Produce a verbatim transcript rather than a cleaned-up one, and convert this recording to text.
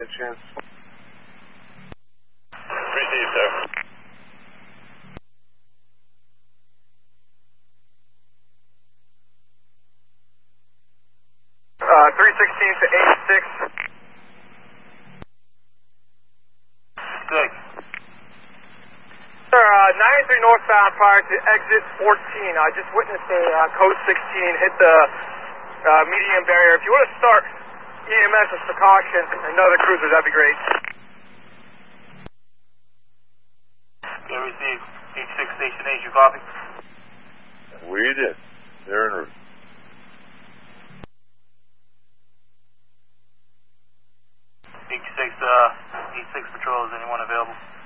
chance. Received, sir. Uh, three sixteen to eighty-six. Six. Sir, uh, ninety-three northbound prior to exit fourteen. I just witnessed a uh, code sixteen hit the uh, median barrier. If you want to start E M S as precaution and other cruisers, that'd be great. Okay, received. H six Station eight, you copy? We did. They're en route. H six, uh, H six patrol, is anyone available?